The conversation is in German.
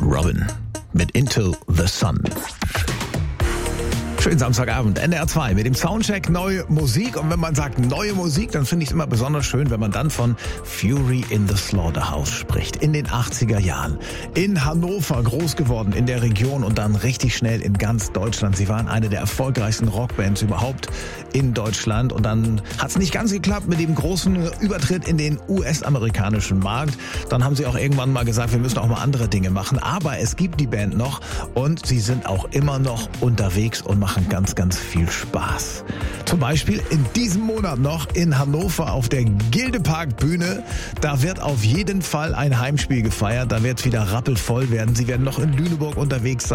Robin mit Into the Sun. Schönen Samstagabend, NDR 2 mit dem Soundcheck neue Musik. Und wenn man sagt neue Musik, dann finde ich es immer besonders schön, wenn man dann von Fury in the Slaughterhouse spricht. In den 80er Jahren. In Hannover groß geworden, in der Region und dann richtig schnell in ganz Deutschland. Sie waren eine der erfolgreichsten Rockbands überhaupt in Deutschland. Und dann hat es nicht ganz geklappt mit dem großen Übertritt in den US-amerikanischen Markt. Dann haben sie auch irgendwann mal gesagt, wir müssen auch mal andere Dinge machen. Aber es gibt die Band noch und sie sind auch immer noch unterwegs und machen ganz, ganz viel Spaß. Zum Beispiel in diesem Monat noch in Hannover auf der Gildepark-Bühne. Da wird auf jeden Fall ein Heimspiel gefeiert. Da wird es wieder rappelvoll werden. Sie werden noch in Lüneburg unterwegs sein.